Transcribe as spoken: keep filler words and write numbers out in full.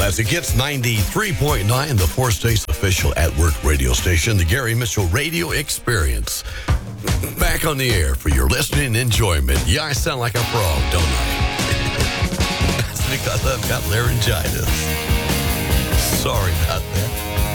Classic Hits ninety-three point nine, the Four States official at work radio station, the Gary Mitchell Radio Experience. Back on the air for your listening enjoyment. Yeah, I sound like a frog, don't I? That's because I've got laryngitis. Sorry about that.